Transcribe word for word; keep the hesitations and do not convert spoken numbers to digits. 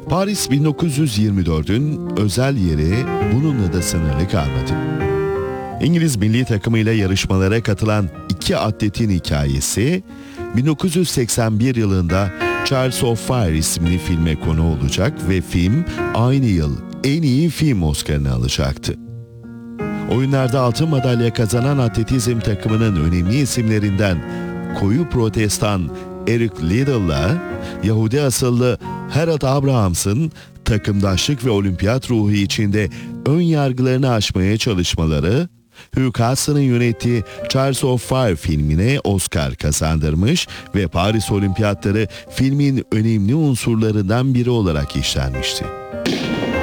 Paris bin dokuz yüz yirmi dördün özel yeri bununla da sınırlı kalmadı. İngiliz milli takımıyla yarışmalara katılan iki atletin hikayesi bin dokuz yüz seksen bir yılında Chariots of Fire isimli filme konu olacak ve film aynı yıl en iyi film Oscar'ını alacaktı. Oyunlarda altın madalya kazanan atletizm takımının önemli isimlerinden koyu protestan Eric Liddell'la Yahudi asıllı Harold Abrahams'ın takımdaşlık ve olimpiyat ruhu içinde ön yargılarını aşmaya çalışmaları, Hugh Hasson'ın yönettiği Chariots of Fire filmine Oscar kazandırmış ve Paris Olimpiyatları filmin önemli unsurlarından biri olarak işlenmişti.